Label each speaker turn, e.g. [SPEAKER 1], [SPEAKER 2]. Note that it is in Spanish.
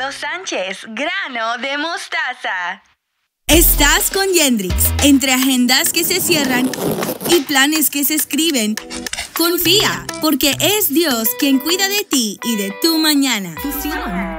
[SPEAKER 1] Ricardo Sánchez, grano de mostaza.
[SPEAKER 2] Estás con Yendrix. Entre agendas que se cierran y planes que se escriben, confía, porque es Dios quien cuida de ti y de tu mañana.
[SPEAKER 3] Fusión.